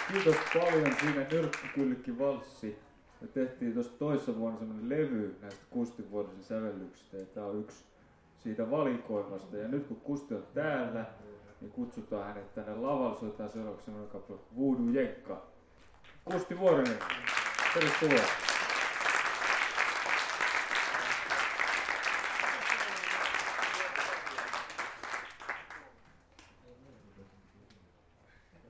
Kiitos paljon. Siinä Nyrkkikyllikki valssi. Me tehtiin tuossa toissa vuonna semmoinen levy näistä Kustin vuodellisen sävellyksistä. Ja tää on yksi siitä valikoimasta. Ja nyt kun Kusti on täällä, niin kutsutaan hänet tänne lavalle. Soitetaan seuraavaksi semmoinen kappale Voodoo Jenkka. Kusti Vuorinen, tervetuloa.